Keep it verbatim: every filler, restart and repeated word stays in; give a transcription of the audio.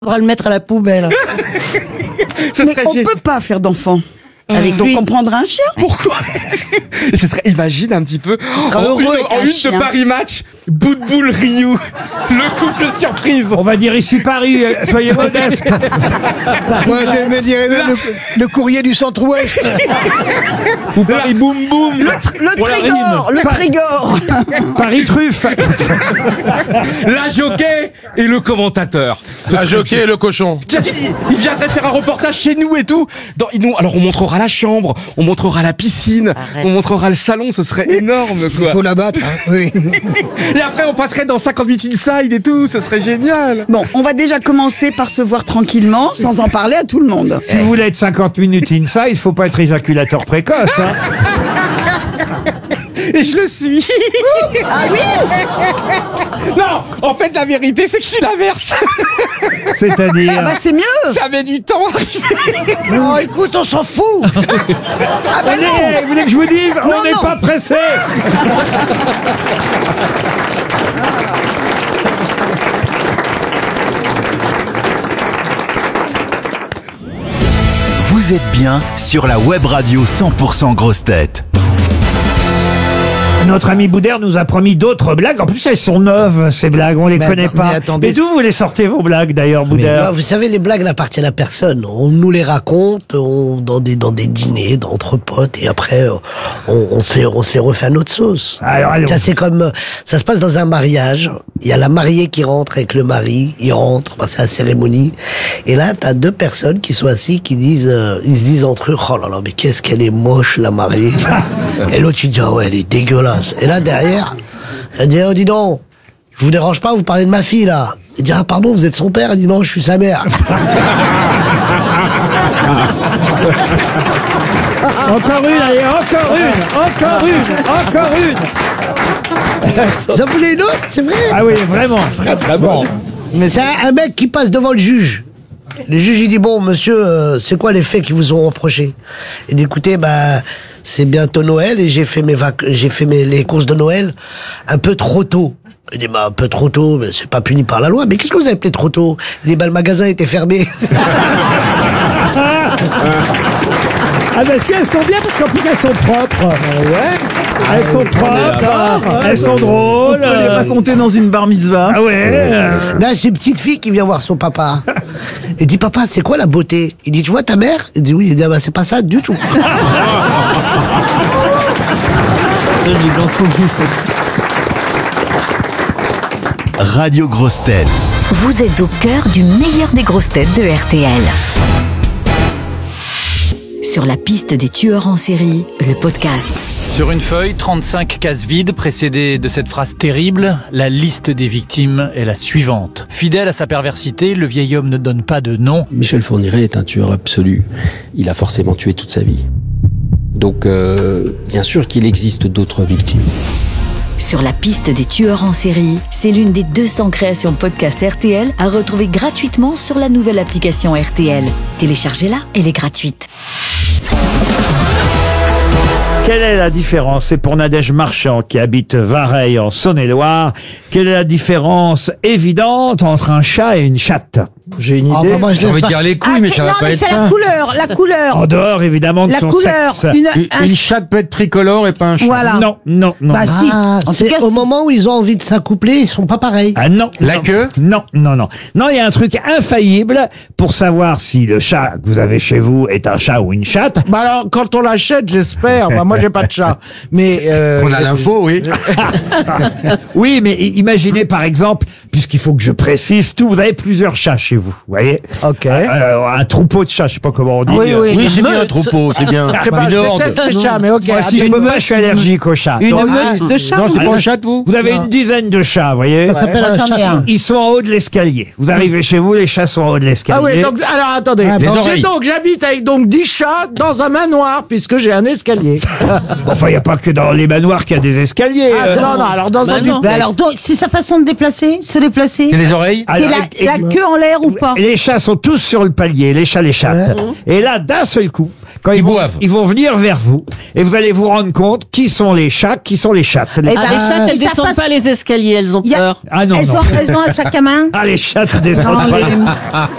faudra le mettre à la poubelle. Ce Mais serait on gé- peut pas faire d'enfants. Avec, donc Oui. on prendra un chien. Pourquoi? Et ce serait, imagine un petit peu, seras en heureux une, avec en un une chien. de Paris Match, bout de boule Ryu, le couple surprise. On va dire ici Paris, euh, soyez modeste. Moi, je me dirais même le, le courrier du centre-ouest. Ou Paris Boum Boum. Le, tr- le Pour la Trégor, rime. le Pas- Trégor. Paris truffe. La jockey et le commentateur. La jockey et le cochon. Tiens, il, il viendrait faire un reportage chez nous et tout. Dans, ils nous- alors on montrera la chambre, on montrera la piscine, Arrête. on montrera le salon, ce serait énorme quoi. Faut la battre, hein, oui. Et après on passerait dans cinquante-huit Inside et tout, ce serait génial. Bon, on va déjà commencer par se voir tranquillement, sans en parler à tout le monde. Si vous voulez être cinquante minutes inside, il faut pas être éjaculateur précoce. Hein. Et je le suis. Ah oui. Non, en fait la vérité c'est que je suis l'inverse. C'est-à-dire. Ah bah c'est mieux. Ça met du temps à arriver. Non, écoute, on s'en fout. Ah bah Allez, non. vous voulez que je vous dise, Non, on n'est non. pas pressé. Vous êtes bien sur la web radio cent pour cent Grosses Têtes. Notre ami Boudère nous a promis d'autres blagues. En plus, elles sont neuves, ces blagues. On les Mais connaît attends, pas. mais attendez. Et d'où vous les sortez, vos blagues, d'ailleurs, Boudère? Non, vous savez, les blagues n'appartiennent à personne. On nous les raconte on- dans des dans des dîners, entre potes, et après on, on se les, on se les refait à notre sauce. Alors, allons. Ça c'est comme euh, ça se passe dans un mariage. Il y a la mariée qui rentre avec le mari. Il rentre, bah, c'est la cérémonie. Et là, t'as deux personnes qui sont assises, qui disent, euh, ils se disent entre eux, oh là là, mais qu'est-ce qu'elle est moche la mariée. Et l'autre il dit, ah ouais, elle est dégueulasse. Et là derrière, elle dit, oh dis donc, je vous dérange pas, vous parlez de ma fille là. Il dit, ah pardon, vous êtes son père. Il dit, non, je suis sa mère. Encore une, allez, encore une, encore une, encore une. Vous en voulez une autre, c'est vrai? Ah oui, vraiment. Bon. Mais c'est un, un mec qui passe devant le juge. Le juge, il dit, bon, monsieur, euh, c'est quoi les faits qui vous ont reproché? Il dit, écoutez, bah, c'est bientôt Noël et j'ai fait mes vac j'ai fait mes, les courses de Noël un peu trop tôt. Il dit, bah, un peu trop tôt, mais c'est pas puni par la loi. Mais qu'est-ce que vous avez appelé trop tôt? Il dit, bah, le magasin était fermé. Ah ben si, elles sont bien parce qu'en plus elles sont propres. Ouais. Elles sont propres, elles sont drôles. On les euh, raconter dans une bar mitzvah. Ah ouais. euh, Là, c'est une petite fille qui vient voir son papa. Il dit, papa, c'est quoi la beauté? Il dit, tu vois ta mère? Il dit, oui. Il dit, ah bah, c'est pas ça du tout. Radio Grosses Têtes. Vous êtes au cœur du meilleur des grosses têtes de R T L. Sur la piste des tueurs en série, le podcast. Sur une feuille, trente-cinq cases vides précédées de cette phrase terrible, la liste des victimes est la suivante. Fidèle à sa perversité, le vieil homme ne donne pas de nom. Michel Fourniret est un tueur absolu. Il a forcément tué toute sa vie. Donc, euh, bien sûr qu'il existe d'autres victimes. Sur la piste des tueurs en série, c'est l'une des deux cents créations podcast R T L à retrouver gratuitement sur la nouvelle application R T L. Téléchargez-la, elle est gratuite. Quelle est la différence? C'est pour Nadège Marchand qui habite Vareille en Saône-et-Loire. Quelle est la différence évidente entre un chat et une chatte? J'ai une idée. moi, je J'ai laisse envie de pas- dire les couilles, Ah, mais c'est- ça va non, pas mais être c'est la ça. couleur, la couleur. En dehors évidemment de La son couleur. sexe. Une, Une, un- une chatte peut être tricolore et pas un chat. Voilà. Non, non, non. Bah si. Ah, En tout c'est cas, au c'est- moment où ils ont envie de s'accoupler, ils sont pas pareils. Ah non. La non. queue? Non, non, non. Non, il y a un truc infaillible pour savoir si le chat que vous avez chez vous est un chat ou une chatte. Bah alors, quand on l'achète, j'espère. Bah, moi, j'ai pas de chat. Mais euh, On a l'info, oui. Oui, mais i- imaginez par exemple, puisqu'il faut que je précise tout, vous avez plusieurs chats chez vous, vous voyez? Ok. Euh, un troupeau de chats, je sais pas comment on dit. Oui, oui. Oui, c'est bien un troupeau, c'est bien. Je sais pas, Une je horde. déteste les chats, mais ok. Moi, si je peux pas, je suis allergique aux chats. Une Donc, meute de chats. Non, c'est vous- pas un chat, vous? vous avez une dizaine de chats, vous voyez? Ça s'appelle un J'en ai chat. un. Ils sont en haut de l'escalier. Vous arrivez chez vous, les chats sont en haut de l'escalier. Ah oui, donc, alors attendez. Ah, les Donc, j'ai oreilles. donc, j'habite avec donc dix chats dans un manoir, puisque j'ai un escalier. Enfin, il n'y a pas que dans les manoirs qu'il y a des escaliers. Ah, euh. non, non, alors dans un Mais duplex. alors, donc, c'est sa façon de déplacer, se déplacer. Et les oreilles? C'est Alors, la, et- la queue en l'air ou pas? Les chats sont tous sur le palier, les chats, les chattes. Et là, d'un seul coup, quand ils, Ils vont, boivent. ils vont venir vers vous, et vous allez vous rendre compte qui sont les chats, qui sont les chattes. Les- Eh ben, Ah, les chattes, elles ça descendent passe- pas les escaliers, elles ont Y a- peur. Ah non, elles, non. Ont, elles ont un sac à main. Ah, les chattes descendent Non, pas. les-